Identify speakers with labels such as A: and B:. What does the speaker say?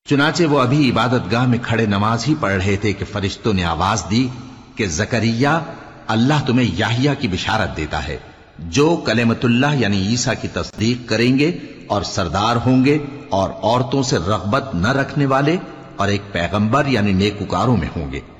A: चुनाचे वो अभी इबादतगाह में खड़े नमाज ही पढ़ रहे थे कि फरिश्तों ने आवाज दी कि जकरिया, अल्लाह तुम्हें याहिया की बिशारत देता है, जो कलेमतुल्लाह यानी ईसा की तस्दीक करेंगे और सरदार होंगे और औरतों से रगबत न रखने वाले और एक पैगंबर यानी नेकुकारों में होंगे।